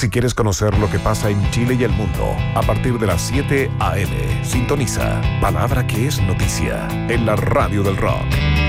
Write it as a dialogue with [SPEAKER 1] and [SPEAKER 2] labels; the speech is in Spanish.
[SPEAKER 1] Si quieres conocer lo que pasa en Chile y el mundo, a partir de las 7 a.m., sintoniza Palabra que es Noticia en la Radio del Rock.